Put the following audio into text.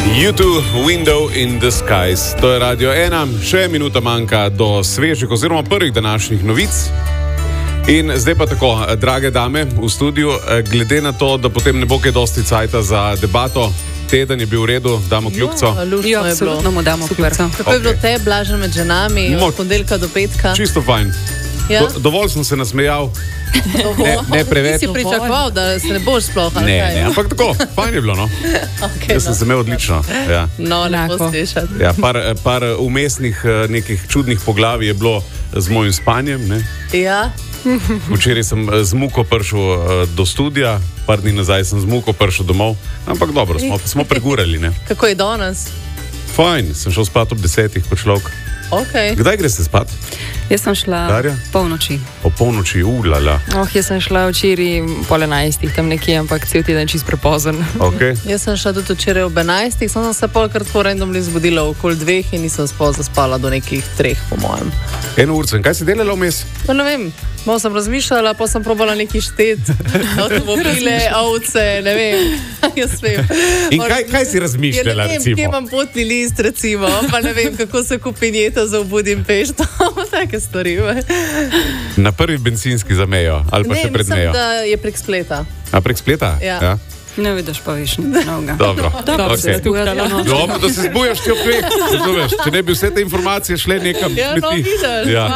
YouTube, Window in the Skies. To je Radio 1, še minuta manjka do svežih oziroma prvih današnjih novic. In zdaj pa tako, drage dame v studiu, glede na to, da potem ne bo kaj dosti cajta za debato, teden je bil v redu, damo kljubco. Ja, absolutno mu damo kljubco. Kako je bilo te, Blažen med ženami, od ponedeljka do petka? Čisto fajn. Ja? Dovolj sem se nasmejal. Ne preveč. Ti si pričakoval, da se ne boš sploh? Ne, ampak tako, fajn je bilo, no. Okay, jaz sem se imel odlično. Ja. No, lepo slišati. Ja, par umestnih nekih čudnih poglavij je bilo z mojim spanjem, ne. Ja. Včeraj sem z muko prišel do studia, par dni nazaj sem z muko prišel domov, ampak dobro, smo pregurali, ne. Kako je danes? Fajn, sem šel spat ob 10 kot človek. Okay. Kdaj greste spat? Jaz sem šla polnoči. O polnoči, ulala. Jaz sem šla včeraj pol 11, tam nekje, ampak cel teden čist prepozen. Okay. Jaz sem šla tudi včeraj ob 11, sem se polkrat randomly zbudila okoli 2 in nisem zaspala do nekih 3, po mojem. Eno urce, kaj si delala vmes? Pa ne vem, malo sem razmišljala, pa sem probala neki štet, avtomobile, ovce, ne vem, jaz vem. In kaj si razmišljala, recimo? Ja, ne vem, kje imam potni list, recimo, pa ne vem, kako se kupi njeta za v Budimpešto, take stvari. Na prvi bencinski za mejo, ali pa še pred mejo? Ne, mislim, da je prek spleta. A prek spleta? Ja. Ne vidiš pa viš mnoga. Dobro, okay. Dobro, da se zbujaš ti opet. Če ne bi vse te informacije šle nekam. Ja, no, vidiš. Ja.